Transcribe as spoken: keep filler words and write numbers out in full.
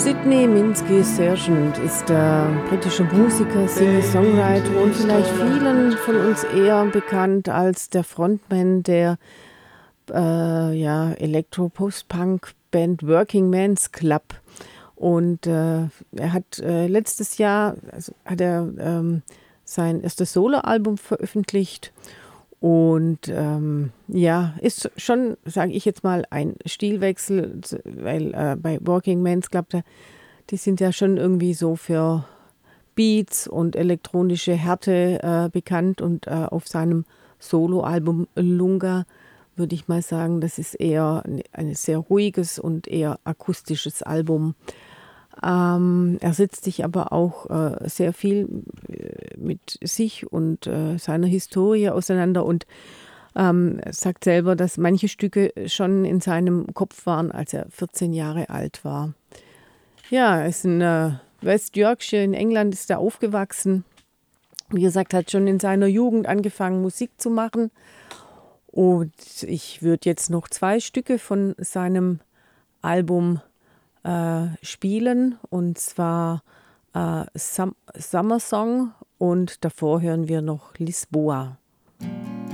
Sydney Minsky Sergeant ist der britische Musiker, Singer-Songwriter und vielleicht vielen von uns eher bekannt als der Frontman der äh, ja, Elektro-Post-Punk-Band Working Men's Club. Und äh, er hat äh, letztes Jahr also hat er ähm, sein erstes Soloalbum veröffentlicht. Und ähm, ja, ist schon, sage ich jetzt mal, ein Stilwechsel, weil äh, bei Working Men's Club, die sind ja schon irgendwie so für Beats und elektronische Härte äh, bekannt. Und äh, auf seinem Soloalbum Lunga würde ich mal sagen, das ist eher ein, ein sehr ruhiges und eher akustisches Album. Ähm, er setzt sich aber auch äh, sehr viel äh, mit sich und äh, seiner Historie auseinander und ähm, sagt selber, dass manche Stücke schon in seinem Kopf waren, als er vierzehn Jahre alt war. Ja, er ist in äh, West Yorkshire in England, ist er aufgewachsen. Wie gesagt, hat schon in seiner Jugend angefangen, Musik zu machen. Und ich würde jetzt noch zwei Stücke von seinem Album äh, spielen, und zwar äh, Sum- Summer Song, und davor hören wir noch Lisboa.